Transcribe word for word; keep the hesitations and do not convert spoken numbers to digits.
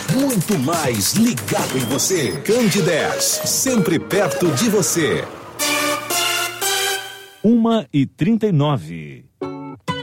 Muito mais ligado em você. Candidez, sempre perto de você. Uma e trinta e nove.